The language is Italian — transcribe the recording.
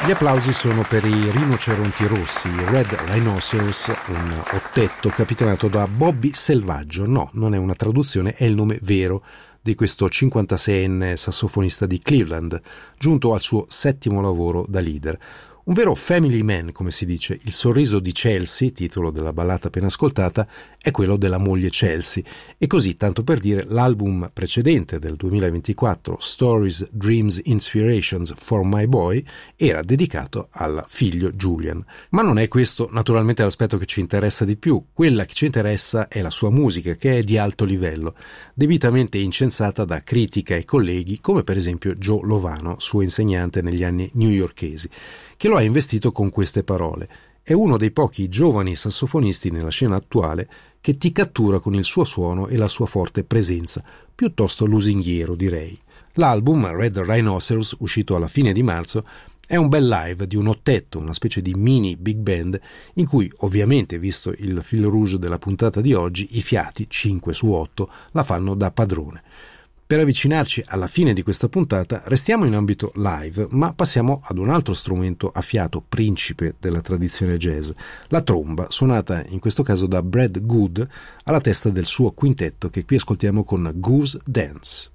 Gli applausi sono per i rinoceronti rossi, i Red Rhinoceros, un ottetto capitanato da Bobby Selvaggio. No, non è una traduzione, è il nome vero di questo 56enne sassofonista di Cleveland, giunto al suo 7° lavoro da leader. Un vero family man, come si dice. Il sorriso di Chelsea, titolo della ballata appena ascoltata, è quello della moglie Chelsea. E così, tanto per dire, l'album precedente del 2024, Stories, Dreams, Inspirations for My Boy, era dedicato al figlio Julian. Ma non è questo naturalmente l'aspetto che ci interessa di più. Quella che ci interessa è la sua musica, che è di alto livello, debitamente incensata da critica e colleghi, come per esempio Joe Lovano, suo insegnante negli anni newyorkesi, che lo ha investito con queste parole: è uno dei pochi giovani sassofonisti nella scena attuale che ti cattura con il suo suono e la sua forte presenza, piuttosto lusinghiero direi. L'album Red Rhinoceros, uscito alla fine di marzo, è un bel live di un ottetto, una specie di mini big band, in cui ovviamente, visto il fil rouge della puntata di oggi, i fiati, 5 su 8, la fanno da padrone. Per avvicinarci alla fine di questa puntata restiamo in ambito live, ma passiamo ad un altro strumento a fiato principe della tradizione jazz, la tromba, suonata in questo caso da Brad Good alla testa del suo quintetto, che qui ascoltiamo con Goose Dance.